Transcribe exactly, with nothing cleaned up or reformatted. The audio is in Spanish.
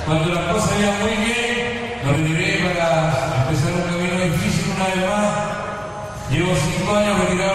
Cuando las cosas iban muy bien, lo retiré para empezar un camino difícil una vez más. Llevo cinco años retirado